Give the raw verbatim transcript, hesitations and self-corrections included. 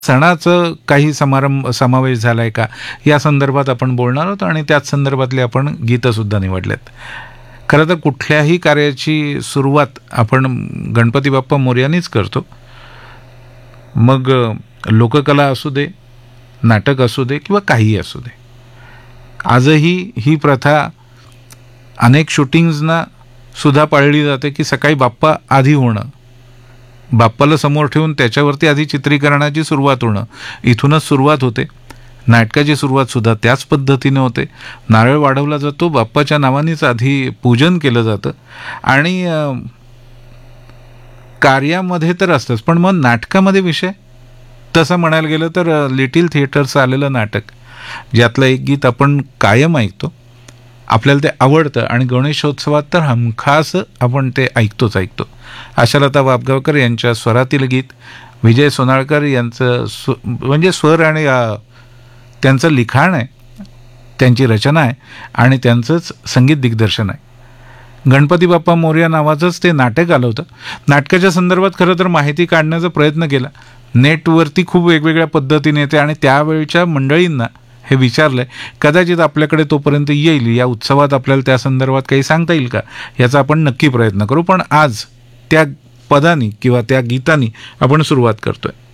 सणाचं काही समारंभ समावेश झाला आहे का या संदर्भात आपण बोलणार आहोत आणि त्याच संदर्भातले आपण गीतंसुद्धा निवडलेत. खरं तर कुठल्याही कार्याची सुरुवात आपण गणपती बाप्पा मोरयानीच करतो. मग लोककला असू दे, नाटक असू दे किंवा काहीही असू दे. आजही ही प्रथा अनेक शूटिंग्सना सुद्धा पाळली जाते की सकाळी बाप्पा आधी होणं, बाप्पाला समोर ठेवून त्याच्यावरती आधी चित्रीकरणाची सुरुवात होणं, इथूनच सुरुवात होते. नाटकाची सुरुवातसुद्धा त्याच पद्धतीने होते. नारळ वाढवला जातो, बाप्पाच्या नावानेच आधी पूजन केलं जातं आणि कार्यामध्ये तर असतंच. पण मग नाटकामध्ये विषय तसं म्हणायला गेलं तर लिटिल थिएटरचं आलेलं नाटक, ज्यातलं एक गीत आपण कायम ऐकतो, आपल्याला ते आवडतं आणि गणेशोत्सवात तर हमखास आपण ते ऐकतोच ऐकतो. आशालता वाबगावकर यांच्या स्वरातील गीत, विजय सोनाळकर यांचं स्व म्हणजे स्वर आणि त्यांचं लिखाण आहे, त्यांची रचना आहे आणि त्यांचंच संगीत दिग्दर्शन आहे. गणपती बाप्पा मोरया नावाचंच ते नाटक आलं होतं. नाटकाच्या संदर्भात खरं तर माहिती काढण्याचा प्रयत्न केला. नेटवरती खूप वेगवेगळ्या पद्धतीने येते आणि त्यावेळच्या मंडळींना हे विचारलं आहे, कदाचित आपल्याकडे तोपर्यंत येईल, या उत्सवात आपल्याला त्या संदर्भात काही सांगता येईल का, याचा आपण नक्की प्रयत्न करू. पण आज त्या पदानी किंवा त्या गीतानी आपण सुरुवात करतोय.